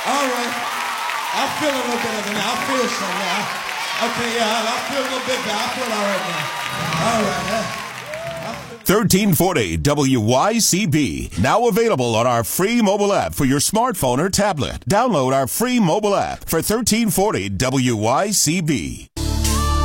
All right. I feel a little better now. I feel some now. Okay, yeah, I feel a little bit better. I feel all right now. All right. 1340 WYCB. Now available on our free mobile app for your smartphone or tablet. Download our free mobile app for 1340 WYCB.